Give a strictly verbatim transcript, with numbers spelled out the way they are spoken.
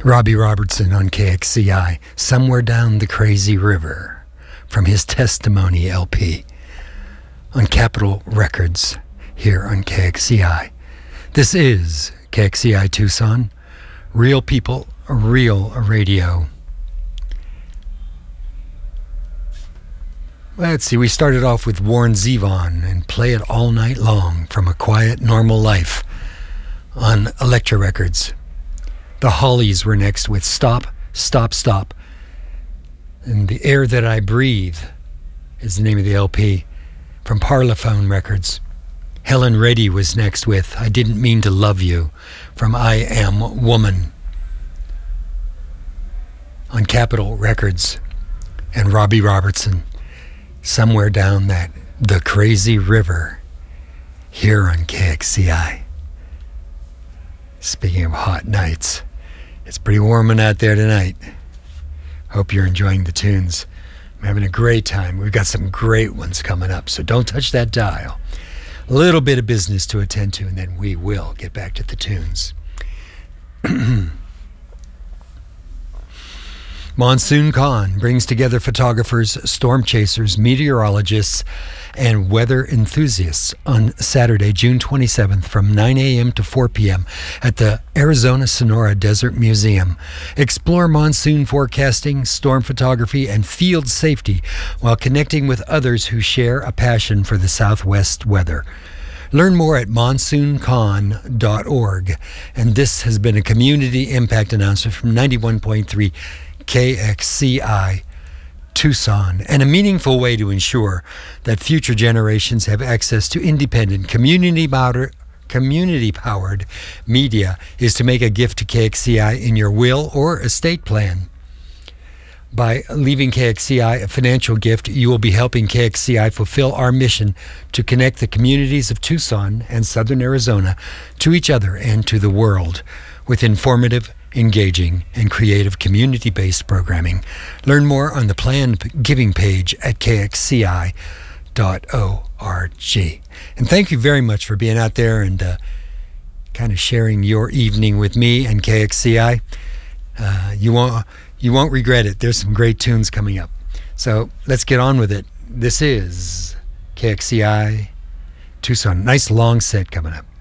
Robbie Robertson on K X C I, Somewhere Down the Crazy River, from his Testimony L P, on Capitol Records, here on K X C I. This is K X C I Tucson, real people, real radio. Let's see, we started off with Warren Zevon and Play It All Night Long from A Quiet Normal Life on Elektra Records. The Hollies were next with Stop, Stop, Stop. And The Air That I Breathe is the name of the L P from Parlophone Records. Helen Reddy was next with I Didn't Mean to Love You from I Am Woman on Capitol Records. And Robbie Robertson, Somewhere Down That the Crazy River, here on K X C I. Speaking of hot nights, it's pretty warm out there tonight. Hope you're enjoying the tunes. I'm having a great time. We've got some great ones coming up, so don't touch that dial. A little bit of business to attend to, and then we will get back to the tunes. Monsoon Con brings together photographers, storm chasers, meteorologists, and weather enthusiasts on Saturday, June twenty-seventh from nine a.m. to four p.m. at the Arizona Sonora Desert Museum. Explore monsoon forecasting, storm photography, and field safety while connecting with others who share a passion for the Southwest weather. Learn more at monsoon con dot org. And this has been a community impact announcement from ninety-one point three K X C I Tucson, and a meaningful way to ensure that future generations have access to independent, community-powered community-powered media is to make a gift to K X C I in your will or estate plan. By leaving K X C I a financial gift, you will be helping K X C I fulfill our mission to connect the communities of Tucson and Southern Arizona to each other and to the world with informative, engaging, and creative community-based programming. Learn more on the planned giving page at K X C I dot org. And thank you very much for being out there and uh, kind of sharing your evening with me and K X C I. Uh, you won't you won't regret it. There's some great tunes coming up. So let's get on with it. This is K X C I Tucson. Nice long set coming up.